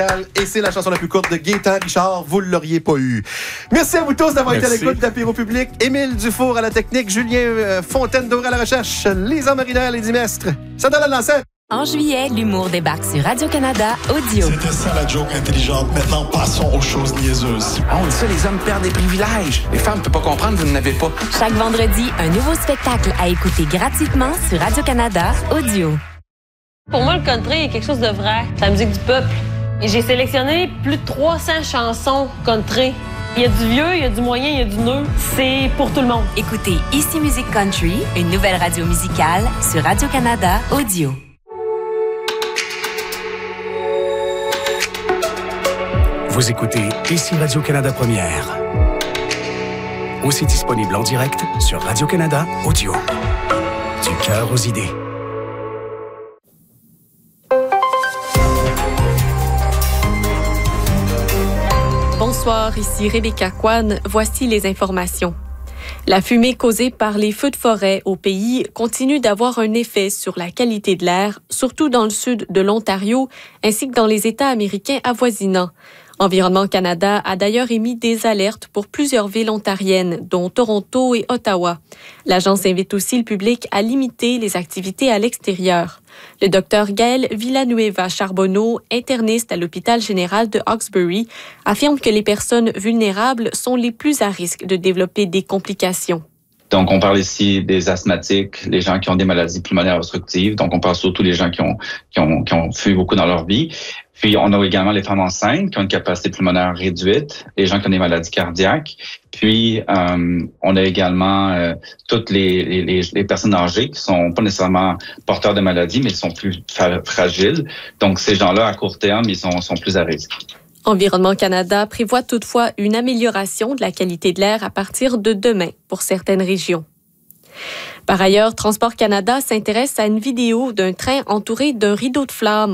Et c'est la chanson la plus courte de Gaétan Richard. Vous ne l'auriez pas eu. Merci à vous tous d'avoir été à l'écoute d'Apéro Public. Émile Dufour à la technique, Julien Fontaine-Doré à la recherche, Lisa Marina à Lady Mestre. Ça donne la lancette. En juillet, l'humour débarque sur Radio-Canada Audio. C'était ça la joke intelligente. Maintenant, passons aux choses niaiseuses. On dit ça, les hommes perdent des privilèges. Les femmes ne peuvent pas comprendre, vous n'en avez pas. Chaque vendredi, un nouveau spectacle à écouter gratuitement sur Radio-Canada Audio. Pour moi, le country est quelque chose de vrai. C'est la musique du peuple. Et j'ai sélectionné plus de 300 chansons country. Il y a du vieux, il y a du moyen, il y a du neuf. C'est pour tout le monde. Écoutez Ici Musique Country, une nouvelle radio musicale sur Radio-Canada Audio. Vous écoutez Ici Radio-Canada Première. Aussi disponible en direct sur Radio-Canada Audio. Du cœur aux idées. Bonsoir, ici Rebecca Kwan. Voici les informations. La fumée causée par les feux de forêt au pays continue d'avoir un effet sur la qualité de l'air, surtout dans le sud de l'Ontario, ainsi que dans les États américains avoisinants. Environnement Canada a d'ailleurs émis des alertes pour plusieurs villes ontariennes, dont Toronto et Ottawa. L'agence invite aussi le public à limiter les activités à l'extérieur. Le docteur Gaël Villanueva Charbonneau, interniste à l'hôpital général de Hawkesbury, affirme que les personnes vulnérables sont les plus à risque de développer des complications. Donc, on parle ici des asthmatiques, les gens qui ont des maladies pulmonaires obstructives. Donc, on parle surtout des gens qui ont fumé beaucoup dans leur vie. Puis, on a également les femmes enceintes qui ont une capacité pulmonaire réduite, les gens qui ont des maladies cardiaques. Puis, on a également toutes les personnes âgées qui sont pas nécessairement porteurs de maladies, mais ils sont plus fragiles. Donc, ces gens-là, à court terme, ils sont plus à risque. Environnement Canada prévoit toutefois une amélioration de la qualité de l'air à partir de demain pour certaines régions. Par ailleurs, Transport Canada s'intéresse à une vidéo d'un train entouré d'un rideau de flammes